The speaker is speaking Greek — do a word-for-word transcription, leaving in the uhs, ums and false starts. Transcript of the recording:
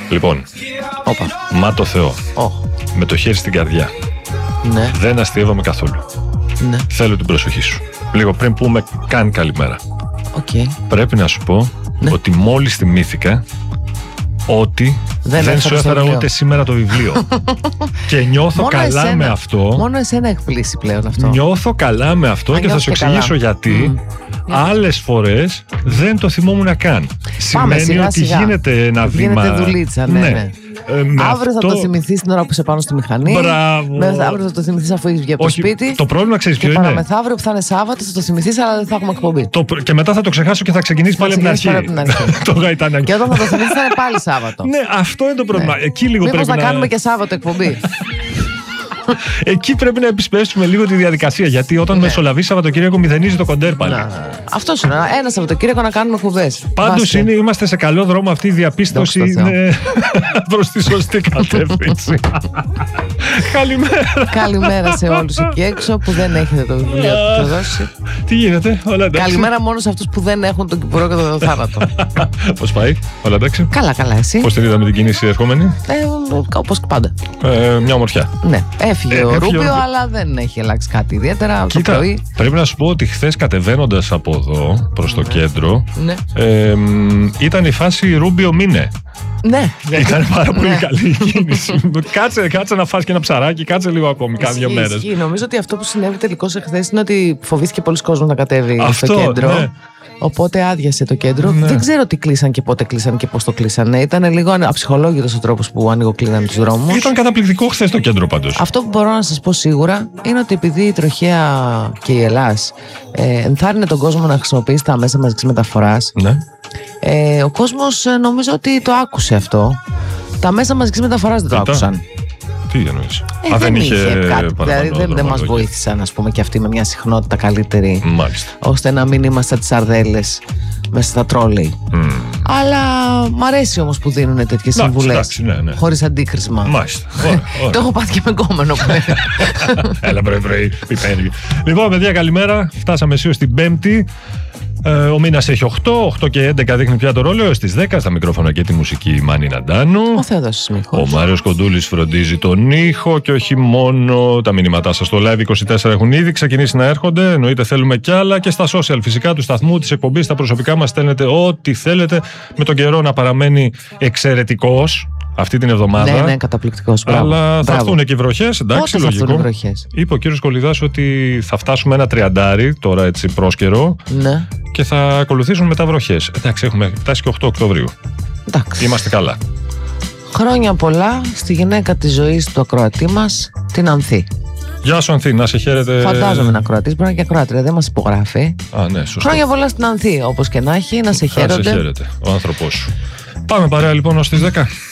Λοιπόν, Όπα. μα το Θεό, Oh. με το χέρι στην καρδιά. Ναι. Δεν αστείευομαι καθόλου. Ναι. Θέλω την προσοχή σου. Λίγο πριν πούμε καν καλημέρα. Okay. Πρέπει να σου πω ναι. ότι μόλις θυμήθηκα ότι δεν, δεν σου έφερα ούτε σήμερα το βιβλίο. Και νιώθω μόνο καλά εσένα, με αυτό. Μόνο εσένα εκπλήσει πλέον αυτό. Νιώθω καλά με αυτό. Α, και θα σου εξηγήσω καλά. γιατί mm. άλλες φορές δεν το θυμόμουν καν. Πάμε, Σημαίνει σιγά, ότι σιγά. γίνεται ένα γίνεται βήμα. Γίνεται δουλίτσα, ναι, ναι. ναι. Ε, Αύριο αυτό... θα το θυμηθείς την ώρα που είσαι πάνω στη μηχανή. Μπράβο. Αύριο θα το θυμηθείς αφού έχεις βγει από το σπίτι. Το πρόβλημα ξέρεις ποιο είναι. Και παραμεθαύριο που θα είναι Σάββατο θα το θυμηθείς, αλλά δεν θα έχουμε εκπομπή. Το... Και μετά θα το ξεχάσω και θα ξεκινήσει πάλι από την αρχή. Το γαϊτανάκι. Και όταν θα το θυμηθείς θα είναι πάλι Σάββατο. Ναι, αυτό είναι το πρόβλημα. Ναι. Εκεί λίγο Μήπως πρέπει να να κάνουμε και Σάββατο εκπομπή. Εκεί πρέπει να επισπεύσουμε λίγο τη διαδικασία. Γιατί όταν ναι. μεσολαβεί Σαββατοκύριακο μηδενίζει το κοντέρ πάλι. Αυτό είναι. Ένα Σαββατοκύριακο να κάνουμε κουβές. Πάντως είμαστε σε καλό δρόμο. Αυτή η διαπίστωση είναι προς τη σωστή κατεύθυνση. Καλημέρα. Καλημέρα σε όλους εκεί έξω που δεν έχετε το βιβλίο που θα δώσει. Τι γίνεται, όλα εντάξει. Καλημέρα μόνο σε αυτούς που δεν έχουν τον Κυπουρό και τον θάνατο. Πώς πάει, όλα εντάξει. Καλά, καλά, εσύ. Πώς την είδαμε την κίνηση ερχόμενη. Ε, όπως πάντα. Ε, μια ομορφιά. Ναι, έφυγε ε, ο Ρούμπιο, ο... αλλά δεν έχει αλλάξει κάτι ιδιαίτερα. Κοίτα, το πρωί. Πρέπει να σου πω ότι χθες κατεβαίνοντας από εδώ προς το ναι. κέντρο, ναι. ε, ήταν η φάση Ρούμπιο Μίνε. Ναι. Ήταν πάρα πολύ ναι. καλή η κίνηση. κάτσε, κάτσε να φας και ένα ψαράκι, κάτσε λίγο ακόμη, κάνα δύο μέρες. Νομίζω ότι αυτό που συνέβη τελικώς εχθές είναι ότι φοβήθηκε πολλοί κόσμος να κατέβει αυτό, στο κέντρο. Ναι. Οπότε άδειασε το κέντρο. Ναι. Δεν ξέρω τι κλείσαν και πότε κλείσαν και πώς το κλείσανε. Ήταν λίγο αψυχολόγητος ο τρόπος που ανοιγοκλίναν τους δρόμους. Ήταν καταπληκτικό χθες το κέντρο πάντως. Αυτό που μπορώ να σας πω σίγουρα είναι ότι επειδή η τροχέα και η Ελλάς ε, ενθάρρυνε τον κόσμο να χρησιμοποιήσει τα μέσα μαζικής μεταφοράς, ναι. ε, ο κόσμος ε, νομίζω ότι το άκουσε αυτό. Τα μέσα μαζικής μεταφοράς δεν το Ήταν. άκουσαν. Τι εννοείς? Ε, Α, δεν δεν είχε, είχε κάτι, δηλαδή δεν, δεν μας λόγια. βοήθησαν, ας πούμε, και αυτοί με μια συχνότητα καλύτερη. Μάλιστα. Ώστε να μην είμαστε τις σαρδέλες μέσα στα τρόλεϊ. Mm. Αλλά μ' αρέσει όμως που δίνουν τέτοιες συμβουλές. Ναι, ναι. Χωρίς αντίκρισμα. Μάλιστα. Ωραία, ωραία. Το έχω πάθει και με κόμενο. Έλα πρωί πρωί. Λοιπόν, παιδιά, καλημέρα. Φτάσαμε αισίως στην Πέμπτη. Ε, ο μήνας έχει οκτώ, οκτώ και έντεκα δείχνει πια το ρόλο. Στις δέκα στα μικρόφωνα και τη μουσική η Μάνη Ναντάνου. Ο Θεόδωσης Μίχος. Ο Μάριος Κοντούλης φροντίζει τον ήχο και όχι μόνο. Τα μηνύματά σας στο Live είκοσι τέσσερα έχουν ήδη ξεκινήσει να έρχονται. Εννοείται θέλουμε κι άλλα. Και στα social φυσικά του σταθμού, της εκπομπής, στα προσωπικά μας στέλνετε ό,τι θέλετε. Με τον καιρό να παραμένει εξαιρετικός αυτή την εβδομάδα. Ναι, ναι, καταπληκτικός. Αλλά θα έρθουν και οι βροχές. Εντάξει, πότε λογικό. Θα έρθουν οι βροχές? Είπε ο κύριος Κολιδάς ότι θα φτάσουμε ένα τριαντάρι τώρα έτσι πρόσκαιρο. Ναι. Και θα ακολουθήσουν μετά βροχές. Εντάξει, έχουμε φτάσει και οκτώ Οκτωβρίου. Εντάξει. Είμαστε καλά. Χρόνια πολλά στη γυναίκα της ζωής του ακροατή μας, την Ανθή. Γεια σου, Ανθή, να σε χαίρετε. Φαντάζομαι να ακροατής, μπορεί να είναι και ακροάτρια, δεν μας υπογράφει. Α, ναι, σωστό. Χρόνια πολλά στην Ανθή, όπως και να έχει, να σε χαίρονται. Να σε χαίρετε, ο άνθρωπός σου. Πάμε παρέα λοιπόν ως τις δέκα.